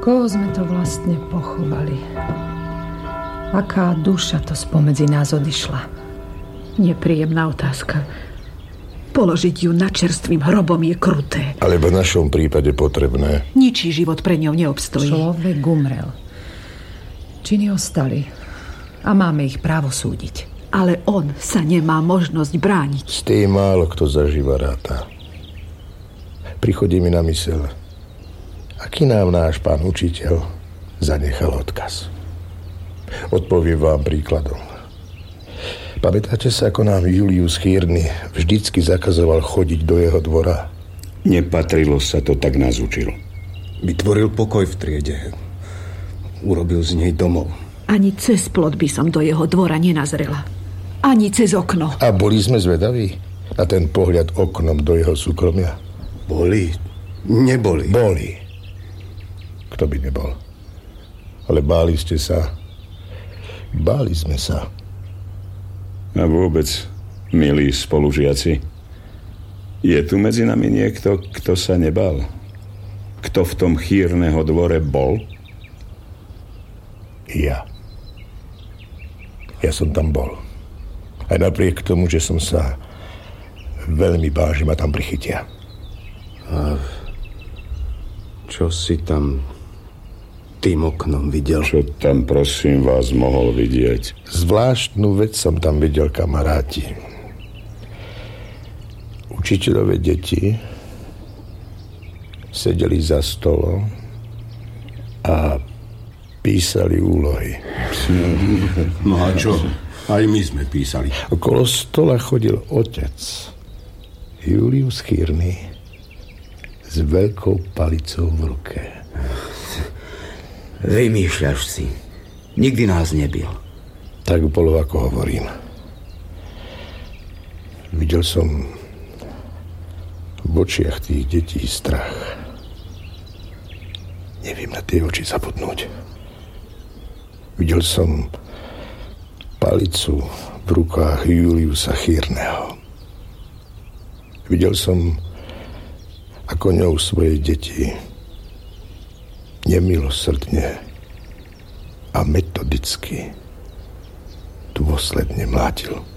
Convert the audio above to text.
Koho sme to vlastne pochovali? Aká duša to spomedzi nás odišla? Nepríjemná otázka. Položiť ju na čerstvým hrobom je kruté. Ale v našom prípade potrebné. Ničí život pre ňou neobstojí. Človek umrel. Činy ostali. A máme ich právo súdiť. Ale on sa nemá možnosť brániť. Z tej málo kto zažíva ráta. Prichodí mi na myseľ, aký nám náš pán učiteľ zanechal odkaz. Odpoviem vám príkladom. Pamätáte sa, ako nám Julius Chýrny vždycky zakazoval chodiť do jeho dvora? Nepatrilo sa, to tak nás učil. Vytvoril pokoj v triede. Urobil z nej domov. Ani cez plot by som do jeho dvora nenazrela. Ani cez okno. A boli sme zvedaví na ten pohľad oknom do jeho súkromia? Boli? Neboli? Boli. Kto by nebol? Ale báli ste sa. Báli sme sa. A vôbec, milí spolužiaci, je tu medzi nami niekto, kto sa nebal? Kto v tom Chýrneho dvore bol? Ja. Ja som tam bol. Aj napriek tomu, že som sa veľmi bál, že ma tam prichytia. A čo si tam tým oknom videl? Čo tam, prosím vás, mohol vidieť? Zvláštnu vec som tam videl, kamaráti. Učiteľové deti sedeli za stolom a písali úlohy. No a čo? Aj my sme písali. Okolo stola chodil otec Julius Chýrny s veľkou palicou v ruke. Vymýšľaš si. Nikdy nás nebil. Tak bolo, ako hovorím. Videl som v očiach tých detí strach. Neviem na tie oči zabudnúť. Videl som palicu v rukách Juliusa Chýrneho. Videl som, ako ňou svoje deti nemilosrdne a metodicky dôsledne mlátil.